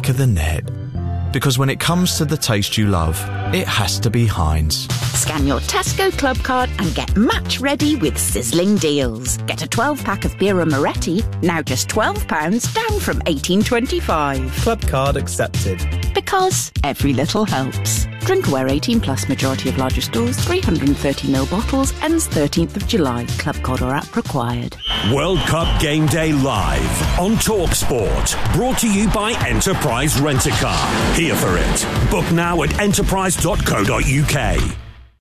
back of the net. Because when it comes to the taste you love, it has to be Heinz. Scan your Tesco Club card and get match ready with sizzling deals. Get a 12-pack of Birra Moretti, now just £12, down from $18.25. Club card accepted. Because every little helps. Drink aware 18 plus, majority of larger stores, 330ml bottles, ends 13th of July. Club card or app required. World Cup Game Day live on TalkSport. Brought to you by Enterprise Rent-A-Car. Here for it. Book now at enterprise.co.uk.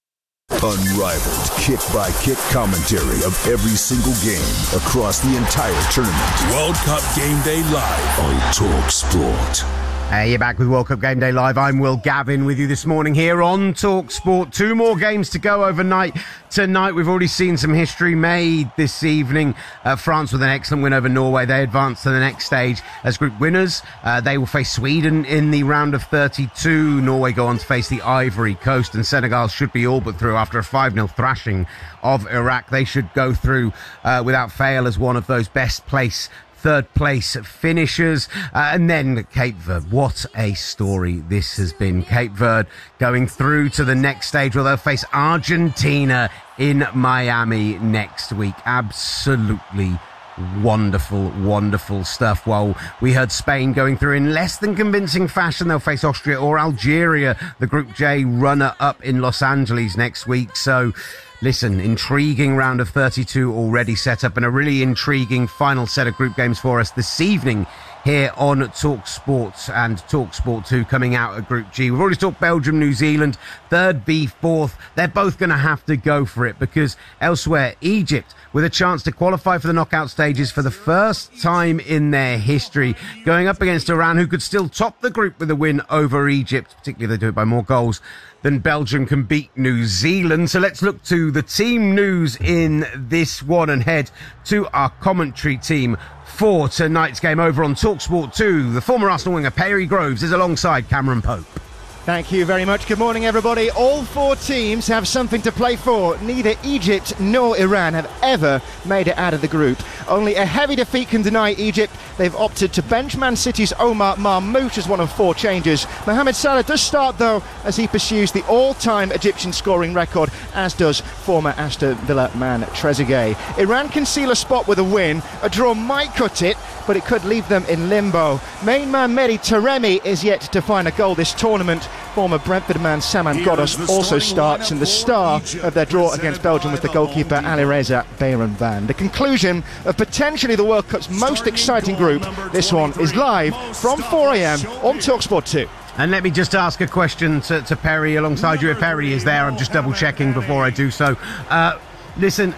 Unrivaled kick-by-kick commentary of every single game across the entire tournament. World Cup Game Day live on TalkSport. Hey, you're back with World Cup Game Day Live. I'm Will Gavin with you this morning here on TalkSport. 2 more games to go overnight. Tonight, we've already seen some history made this evening. France with an excellent win over Norway. They advance to the next stage as group winners. They will face Sweden in the round of 32. Norway go on to face the Ivory Coast, and Senegal should be all but through after a 5-0 thrashing of Iraq. They should go through without fail as one of those third place finishers. And then Cape Verde. What a story this has been. Cape Verde going through to the next stage where they'll face Argentina in Miami next week. Absolutely wonderful, wonderful stuff. While we heard Spain going through in less than convincing fashion, they'll face Austria or Algeria, the Group J runner-up in Los Angeles next week. So listen, intriguing round of 32 already set up, and a really intriguing final set of group games for us this evening here on TalkSport and TalkSport 2 coming out of Group G. We've already talked Belgium, New Zealand, third v fourth. They're both going to have to go for it, because elsewhere, Egypt with a chance to qualify for the knockout stages for the first time in their history, going up against Iran, who could still top the group with a win over Egypt, particularly if they do it by more goals than Belgium can beat New Zealand. So let's look to the team news in this one and head to our commentary team for tonight's game over on TalkSport 2. The former Arsenal winger Perry Groves is alongside Cameron Pope. Thank you very much. Good morning, everybody. All 4 teams have something to play for. Neither Egypt nor Iran have ever made it out of the group. Only a heavy defeat can deny Egypt. They've opted to bench Man City's Omar Marmoush as one of 4 changes. Mohamed Salah does start, though, as he pursues the all-time Egyptian scoring record, as does former Aston Villa man Trezeguet. Iran can seal a spot with a win. A draw might cut it, but it could leave them in limbo. Main man Mehdi Taremi is yet to find a goal this tournament. Former Brentford man Saman Ghoddos also starts, and the star of their draw against Belgium was the goalkeeper Alireza Bayramvan. The conclusion of potentially the World Cup's most exciting group. This one is live from 4 a.m. on TalkSport 2. And let me just ask a question to Perry alongside you. If Perry is there, I'm just double checking before I do so. Listen,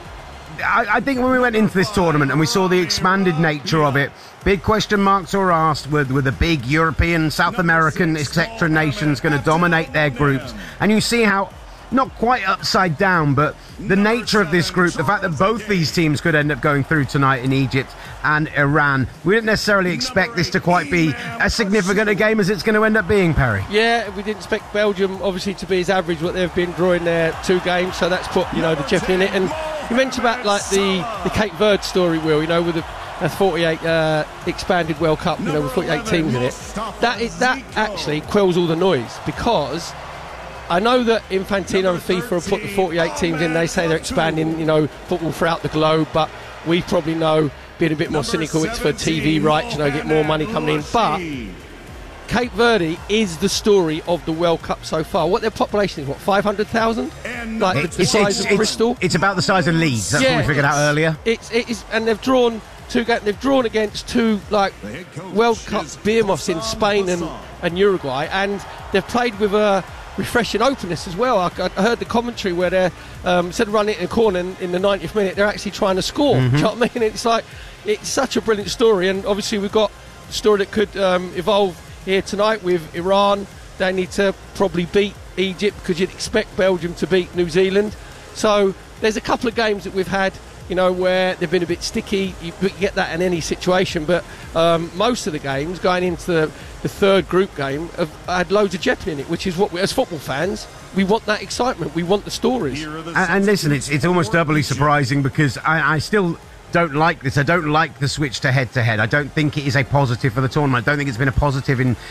I think when we went into this tournament and we saw the expanded nature of it, big question marks were asked with the big European, South American, etc. nations going to dominate their groups. And you see how, not quite upside down, but the nature of this group, the fact that both these teams could end up going through tonight in Egypt and Iran. We didn't necessarily expect this to quite be as significant a game as it's going to end up being, Perry. Yeah, we didn't expect Belgium, obviously, to be as average what they've been drawing their 2 games, so that's put, the jeopardy in it. And you mentioned about like the Cape Verde story, Will, with a 48 expanded World Cup, with 48 teams in it. That actually quells all the noise, because I know that Infantino and FIFA have put the 48 teams in. They say they're expanding, football throughout the globe, but we probably know, being a bit more cynical, it's for TV rights, get more money coming in. But Cape Verde is the story of the World Cup so far. What their population is, 500,000? Like the size of Bristol? It's about the size of Leeds. That's what we figured out earlier. It is, and they've drawn 2 games. They've drawn against 2 World Cup behemoths in Spain and Uruguay, and they've played with a refreshing openness as well. I heard the commentary where they're instead of running it in a corner in the 90th minute, they're actually trying to score. Do you know what I mean? It's such a brilliant story, and obviously we've got a story that could evolve here tonight with Iran. They need to probably beat Egypt, because you'd expect Belgium to beat New Zealand. So there's a couple of games that we've had, where they've been a bit sticky. You get that in any situation, but most of the games going into the third group game have had loads of jeopardy in it, which is what we, as football fans, we want that excitement. We want the stories. And listen, it's almost doubly surprising, because I still don't like this. I don't like the switch to head-to-head. I don't think it is a positive for the tournament. I don't think it's been a positive in